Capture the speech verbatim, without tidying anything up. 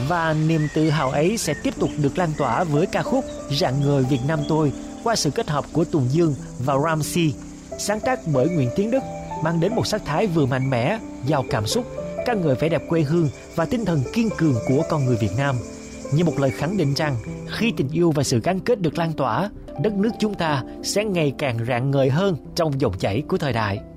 Và niềm tự hào ấy sẽ tiếp tục được lan tỏa với ca khúc Rạng Ngời Việt Nam Tôi qua sự kết hợp của Tùng Dương và Ramsey, sáng tác bởi Nguyễn Tiến Đức, mang đến một sắc thái vừa mạnh mẽ, giàu cảm xúc, ca ngợi vẻ đẹp quê hương và tinh thần kiên cường của con người Việt Nam, như một lời khẳng định rằng khi tình yêu và sự gắn kết được lan tỏa, đất nước chúng ta sẽ ngày càng rạng ngời hơn trong dòng chảy của thời đại.